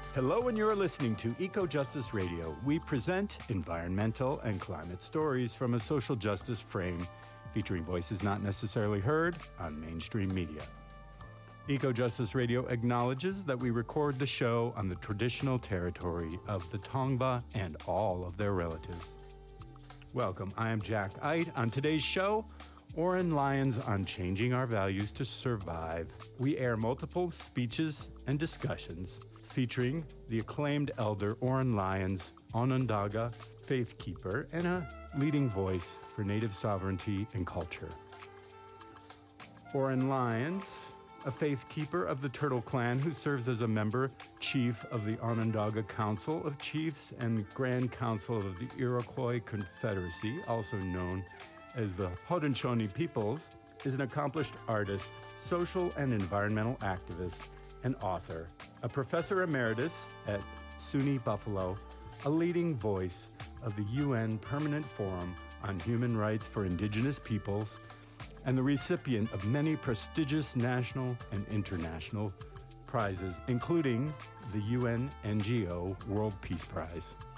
Hello, and you're listening to Eco Justice Radio. We present environmental and climate stories from a social justice frame, featuring voices not necessarily heard on mainstream media. Eco Justice Radio acknowledges that we record the show on the traditional territory of the Tongva and all of their relatives. Welcome, I am Jack Eit. On today's show, Oren Lyons on changing our values to survive. We air multiple speeches and discussions featuring the acclaimed elder Oren Lyons, Onondaga faith keeper, and a leading voice for Native sovereignty and culture. Oren Lyons, a faith keeper of the Turtle Clan who serves as a member chief of the Onondaga Council of Chiefs and Grand Council of the Iroquois Confederacy, also known as the Haudenosaunee Peoples, is an accomplished artist, social and environmental activist, and author, a professor emeritus at SUNY Buffalo, a leading voice of the UN Permanent Forum on Human Rights for Indigenous Peoples, and the recipient of many prestigious national and international prizes, including the UN NGO World Peace Prize.